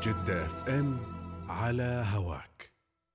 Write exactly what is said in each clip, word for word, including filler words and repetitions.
جدة اف ام على هواك.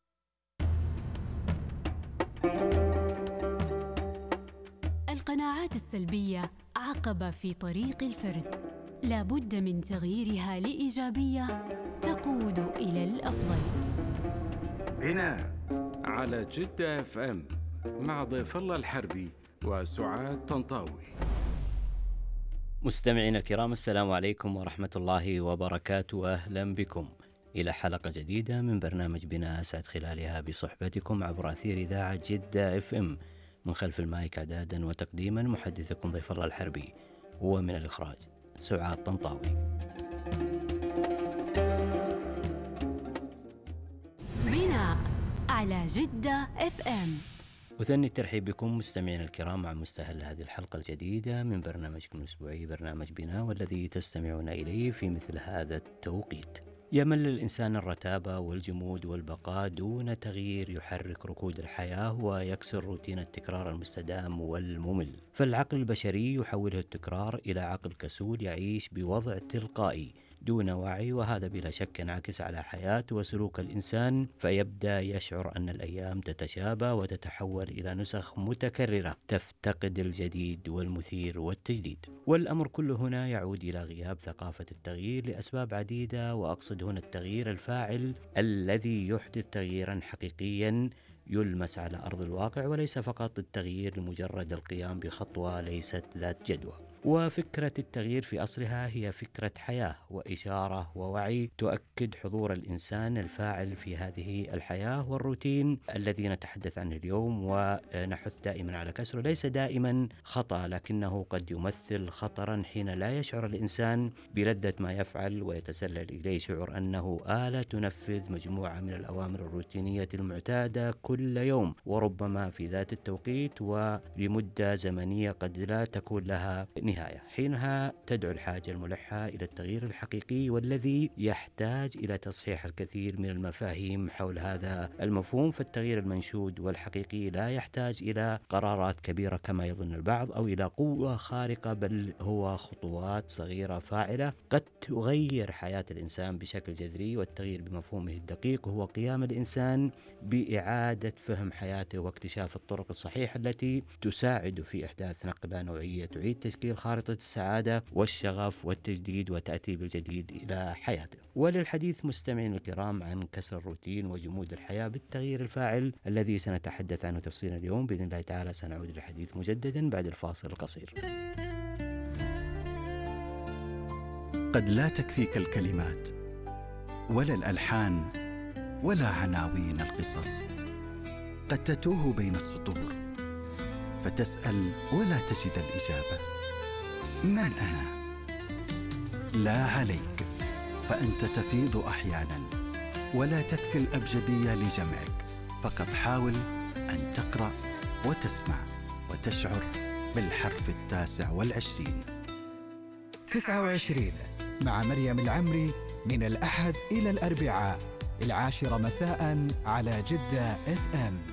القناعات السلبية عقبة في طريق الفرد، لا بد من تغييرها لإيجابية تقود إلى الأفضل. بناء على جدة اف ام مع ضيف الله الحربي وسعاد طنطاوي. مستمعينا الكرام، السلام عليكم ورحمة الله وبركاته. أهلا بكم إلى حلقة جديدة من برنامج بناء أسعد خلالها بصحبتكم عبر أثير إذاعة جدة اف ام. من خلف المايك إعدادا وتقديما محدثكم ضيف الله الحربي، ومن الإخراج سعاد طنطاوي. بناء على جدة اف ام. وثني الترحيب بكم مستمعين الكرام مع مستهل هذه الحلقة الجديدة من برنامجكم الأسبوعي برنامج بناء، والذي تستمعون إليه في مثل هذا التوقيت. يمل الإنسان الرتابة والجمود والبقاء دون تغيير يحرك ركود الحياة ويكسر روتين التكرار المستدام والممل، فالعقل البشري يحوله التكرار إلى عقل كسول يعيش بوضع تلقائي دون وعي، وهذا بلا شك ينعكس على حياة وسلوك الإنسان، فيبدأ يشعر أن الأيام تتشابه وتتحول إلى نسخ متكررة تفتقد الجديد والمثير والتجديد. والأمر كله هنا يعود إلى غياب ثقافة التغيير لأسباب عديدة، وأقصد هنا التغيير الفاعل الذي يحدث تغييرا حقيقيا يلمس على أرض الواقع، وليس فقط التغيير لمجرد القيام بخطوة ليست ذات جدوى. وفكرة التغيير في أصلها هي فكرة حياة وإشارة ووعي تؤكد حضور الإنسان الفاعل في هذه الحياة، والروتين الذي نتحدث عنه اليوم ونحث دائما على كسره ليس دائما خطأ، لكنه قد يمثل خطرا حين لا يشعر الإنسان بلذة ما يفعل ويتسلل إليه شعور أنه آلة تنفذ مجموعة من الأوامر الروتينية المعتادة كل يوم، وربما في ذات التوقيت ولمدة زمنية قد لا تكون لها نهاية. حينها تدعو الحاجة الملحة إلى التغيير الحقيقي، والذي يحتاج إلى تصحيح الكثير من المفاهيم حول هذا المفهوم. فالتغيير المنشود والحقيقي لا يحتاج إلى قرارات كبيرة كما يظن البعض أو إلى قوة خارقة، بل هو خطوات صغيرة فاعلة قد تغير حياة الإنسان بشكل جذري. والتغيير بمفهومه الدقيق هو قيام الإنسان بإعادة فهم حياته واكتشاف الطرق الصحيحة التي تساعد في إحداث نقلة نوعية تعيد تشكيل خارطة السعادة والشغف والتجديد وتأتي بالجديد إلى حياته. وللحديث مستمعين الكرام عن كسر الروتين وجمود الحياة بالتغيير الفاعل الذي سنتحدث عنه تفصيلا اليوم بإذن الله تعالى، سنعود للحديث مجددا بعد الفاصل القصير. قد لا تكفيك الكلمات ولا الألحان ولا عناوين القصص، قد تتوه بين السطور فتسأل ولا تجد الإجابة. من أنا؟ لا عليك، فأنت تفيض أحيانا ولا تكفي الأبجدية لجمعك، فقط حاول أن تقرأ وتسمع وتشعر بالحرف التاسع والعشرين. تسعة وعشرين مع مريم العمري من الأحد إلى الأربعاء العاشرة مساء على جدة اف ام.